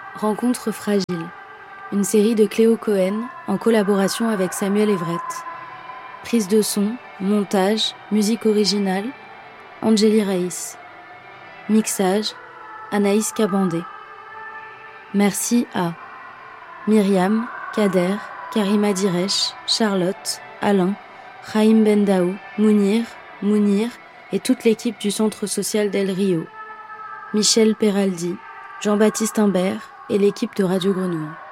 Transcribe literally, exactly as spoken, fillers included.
Rencontre fragile, une série de Cléo Cohen en collaboration avec Samuel Everett. Prise de son, montage, musique originale, Angélie Raïs. Mixage, Anaïs Cabandé. Merci à Myriam, Kader, Karima Diresh, Charlotte, Alain, Raïm Bendaou, Mounir, Mounir et toute l'équipe du Centre social d'El Rio. Michel Peraldi, Jean-Baptiste Imbert et l'équipe de Radio Grenouille.